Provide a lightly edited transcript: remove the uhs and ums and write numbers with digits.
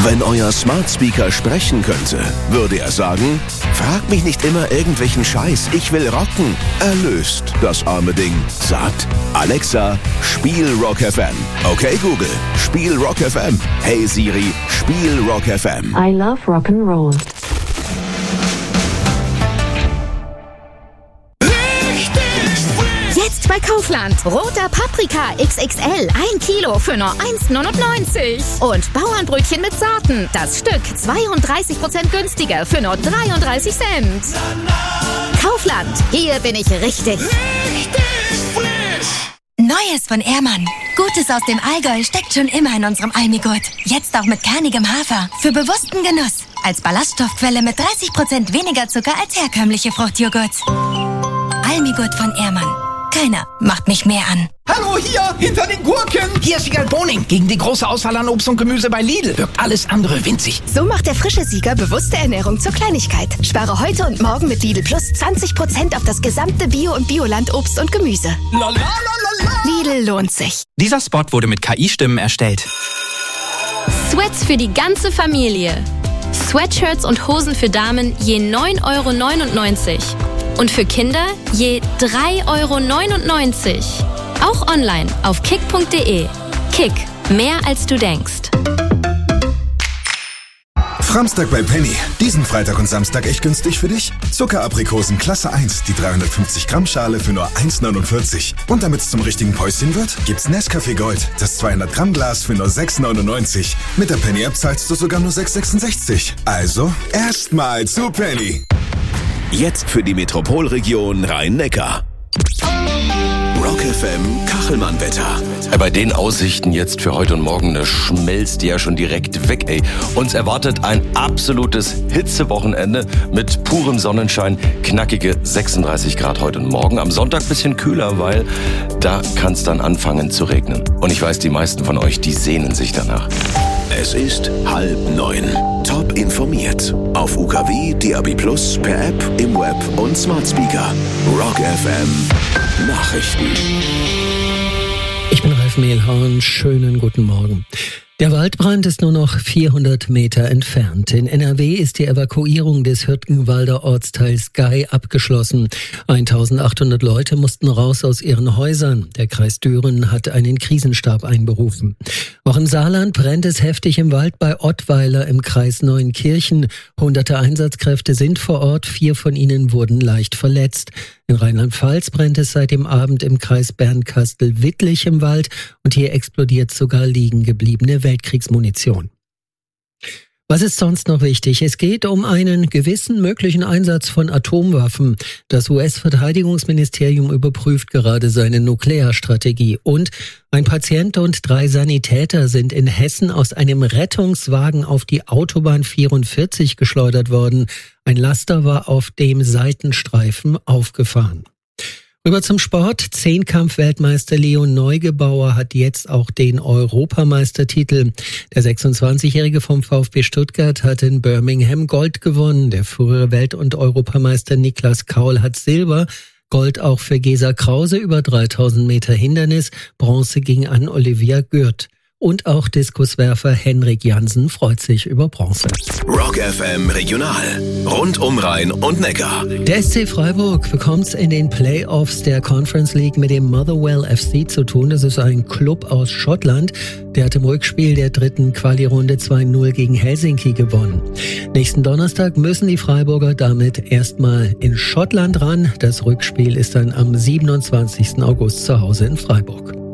Wenn euer Smart Speaker sprechen könnte, würde er sagen, frag mich nicht immer irgendwelchen Scheiß, ich will rocken. Erlöst das arme Ding. Sagt, Alexa, spiel Rock FM. Okay Google, spiel Rock FM. Hey Siri, spiel Rock FM. I love Rock'n'Roll. Jetzt bei Kaufland. Roter Paprika XXL. 1 Kilo für nur 1,99. Und Bauernbrötchen mit Sorten. Das Stück 32% günstiger für nur 33 Cent. Kaufland. Hier bin ich richtig. Neues von Ehrmann. Gutes aus dem Allgäu steckt schon immer in unserem Almigurt. Jetzt auch mit kernigem Hafer. Für bewussten Genuss. Als Ballaststoffquelle mit 30% weniger Zucker als herkömmliche Fruchtjoghurts. Almigurt von Ehrmann. Keiner macht mich mehr an. Hallo, hier, hinter den Gurken. Hier ist Sieger Boning. Gegen die große Auswahl an Obst und Gemüse bei Lidl wirkt alles andere winzig. So macht der frische Sieger bewusste Ernährung zur Kleinigkeit. Spare heute und morgen mit Lidl Plus 20% auf das gesamte Bio- und Bioland-Obst und Gemüse. Lidl lohnt sich. Dieser Spot wurde mit KI-Stimmen erstellt. Sweats für die ganze Familie. Sweatshirts und Hosen für Damen je 9,99 €. Und für Kinder je 3,99 €. Auch online auf kick.de. Kick, mehr als du denkst. Framstag bei Penny. Diesen Freitag und Samstag echt günstig für dich? Zuckeraprikosen Klasse 1, die 350 Gramm Schale für nur 1,49. Und damit es zum richtigen Päuschen wird, gibt's Nescafé Gold, das 200 Gramm Glas für nur 6,99. Mit der Penny App zahlst du sogar nur 6,66. Also erstmal zu Penny. Jetzt für die Metropolregion Rhein-Neckar. Rock FM Kachelmann-Wetter. Bei den Aussichten jetzt für heute und morgen, da schmelzt die ja schon direkt weg, ey. Uns erwartet ein absolutes Hitzewochenende mit purem Sonnenschein, knackige 36 Grad heute und morgen. Am Sonntag ein bisschen kühler, weil da kann es dann anfangen zu regnen. Und ich weiß, die meisten von euch, die sehnen sich danach. Es ist 8:30. Top informiert. Auf UKW, DAB+, per App, im Web und Smart Speaker. Rock FM Nachrichten. Ich bin Ralf Mehlhorn. Schönen guten Morgen. Der Waldbrand ist nur noch 400 Meter entfernt. In NRW ist die Evakuierung des Hürtgenwalder Ortsteils Gei abgeschlossen. 1800 Leute mussten raus aus ihren Häusern. Der Kreis Düren hat einen Krisenstab einberufen. Auch im Saarland brennt es heftig im Wald bei Ottweiler im Kreis Neuenkirchen. Hunderte Einsatzkräfte sind vor Ort, 4 von ihnen wurden leicht verletzt. In Rheinland-Pfalz brennt es seit dem Abend im Kreis Bernkastel-Wittlich im Wald und hier explodiert sogar liegen gebliebene Weltkriegsmunition. Was ist sonst noch wichtig? Es geht um einen gewissen möglichen Einsatz von Atomwaffen. Das US-Verteidigungsministerium überprüft gerade seine Nuklearstrategie. Und ein Patient und 3 Sanitäter sind in Hessen aus einem Rettungswagen auf die Autobahn 44 geschleudert worden. Ein Laster war auf dem Seitenstreifen aufgefahren. Rüber zum Sport. Zehnkampf-Weltmeister Leon Neugebauer hat jetzt auch den Europameistertitel. Der 26-Jährige vom VfB Stuttgart hat in Birmingham Gold gewonnen. Der frühere Welt- und Europameister Niklas Kaul hat Silber. Gold auch für Gesa Krause über 3000 Meter Hindernis. Bronze ging an Olivia Gürt. Und auch Diskuswerfer Henrik Jansen freut sich über Bronze. Rock FM Regional. Rund um Rhein und Neckar. Der SC Freiburg bekommt es in den Playoffs der Conference League mit dem Motherwell FC zu tun. Das ist ein Club aus Schottland. Der hat im Rückspiel der 3. Quali-Runde 2-0 gegen Helsinki gewonnen. Nächsten Donnerstag müssen die Freiburger damit erstmal in Schottland ran. Das Rückspiel ist dann am 27. August zu Hause in Freiburg.